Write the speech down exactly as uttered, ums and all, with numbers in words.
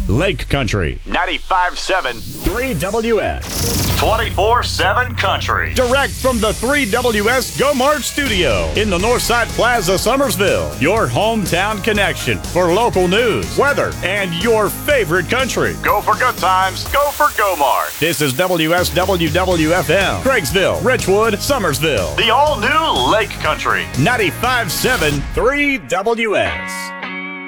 Lake Country. ninety-five seven three W S. twenty-four seven Country. Direct from the three W S Go Mart studio in the Northside Plaza, Summersville. Your hometown connection for local news, weather, and your favorite country. Go for good times. Go for Go Mart. This is W S W W F M, Craigsville, Richwood, Summersville. The all-new Lake Country. ninety-five seven three W S.